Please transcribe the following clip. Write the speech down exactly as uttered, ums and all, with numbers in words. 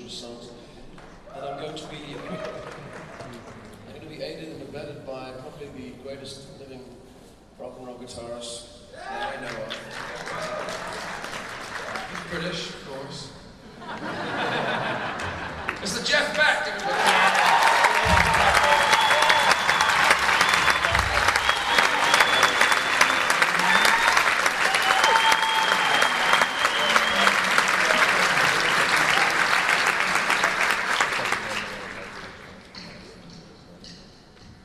gorgeous songs. And I'm going to be, I'm going to be aided and abetted by probably the greatest living rock and roll guitarist that I know of. British, of course.